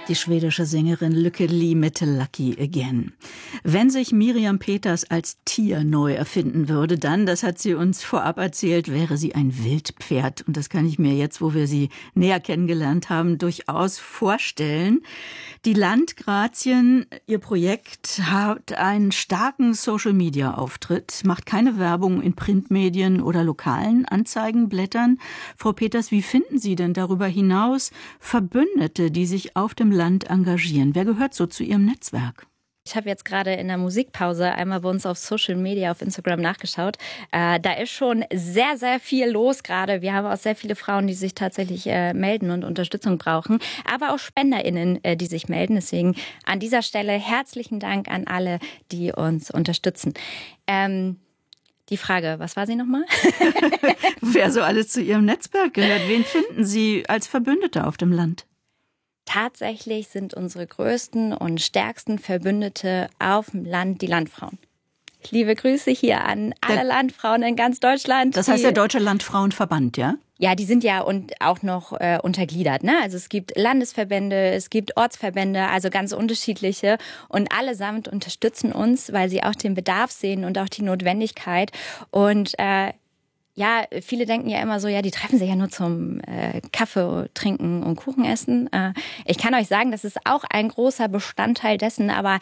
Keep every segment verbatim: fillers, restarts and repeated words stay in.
Die schwedische Sängerin Lykke Li mit Lucky Again. Wenn sich Miriam Peters als Tier neu erfinden würde, dann, das hat sie uns vorab erzählt, wäre sie ein Wildpferd. Und das kann ich mir jetzt, wo wir sie näher kennengelernt haben, durchaus vorstellen. Die Landgrazien, ihr Projekt, hat einen starken Social-Media-Auftritt, macht keine Werbung in Printmedien oder lokalen Anzeigenblättern. Frau Peters, wie finden Sie denn darüber hinaus Verbündete, die sich auf dem Land engagieren? Wer gehört so zu Ihrem Netzwerk? Ich habe jetzt gerade in der Musikpause einmal bei uns auf Social Media, auf Instagram nachgeschaut. Äh, da ist schon sehr, sehr viel los gerade. Wir haben auch sehr viele Frauen, die sich tatsächlich äh, melden und Unterstützung brauchen. Aber auch SpenderInnen, äh, die sich melden. Deswegen an dieser Stelle herzlichen Dank an alle, die uns unterstützen. Ähm, die Frage, was war sie nochmal? Wer so alles zu Ihrem Netzwerk gehört? Wen finden Sie als Verbündete auf dem Land? Tatsächlich sind unsere größten und stärksten Verbündete auf dem Land die Landfrauen. Liebe Grüße hier an alle der, Landfrauen in ganz Deutschland. Das heißt der Deutsche Landfrauenverband, ja? Ja, die sind ja und auch noch äh, untergliedert, ne? Also es gibt Landesverbände, es gibt Ortsverbände, also ganz unterschiedliche. Und allesamt unterstützen uns, weil sie auch den Bedarf sehen und auch die Notwendigkeit. Und äh, Ja, viele denken ja immer so, ja, die treffen sich ja nur zum äh, Kaffee trinken und Kuchen essen. Äh, ich kann euch sagen, das ist auch ein großer Bestandteil dessen, aber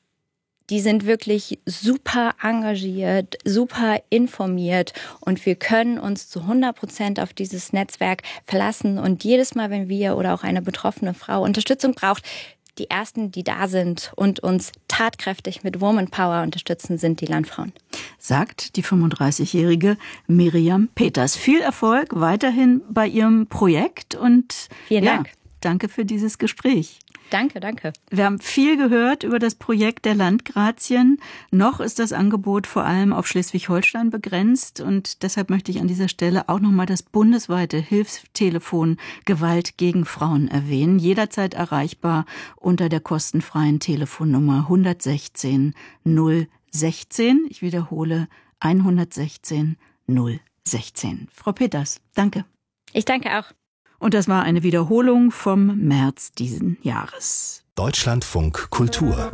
die sind wirklich super engagiert, super informiert und wir können uns zu hundert Prozent auf dieses Netzwerk verlassen. Und jedes Mal, wenn wir oder auch eine betroffene Frau Unterstützung braucht, die Ersten, die da sind und uns tatkräftig mit Woman Power unterstützen, sind die Landfrauen. Sagt die fünfunddreißigjährige Miriam Peters. Viel Erfolg weiterhin bei Ihrem Projekt und vielen ja, Dank. Danke für dieses Gespräch. Danke, danke. Wir haben viel gehört über das Projekt der Landgrazien. Noch ist das Angebot vor allem auf Schleswig-Holstein begrenzt und deshalb möchte ich an dieser Stelle auch nochmal das bundesweite Hilfstelefon Gewalt gegen Frauen erwähnen. Jederzeit erreichbar unter der kostenfreien Telefonnummer eins sechzehn null sechzehn. Ich wiederhole eins sechzehn null sechzehn. Frau Peters, danke. Ich danke auch. Und das war eine Wiederholung vom März diesen Jahres. Deutschlandfunk Kultur.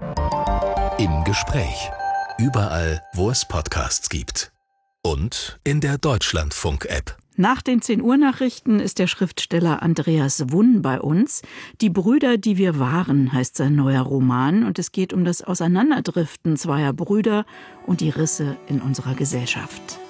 Im Gespräch. Überall, wo es Podcasts gibt. Und in der Deutschlandfunk-App. Nach den zehn Uhr Nachrichten ist der Schriftsteller Andreas Wunn bei uns. Die Brüder, die wir waren, heißt sein neuer Roman. Und es geht um das Auseinanderdriften zweier Brüder und die Risse in unserer Gesellschaft.